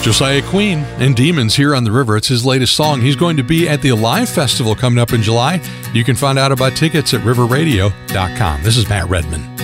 Josiah Queen and Demons here on the River. It's his latest song. He's going to be at the Alive Festival coming up in July. You can find out about tickets at riverradio.com. This is Matt Redman.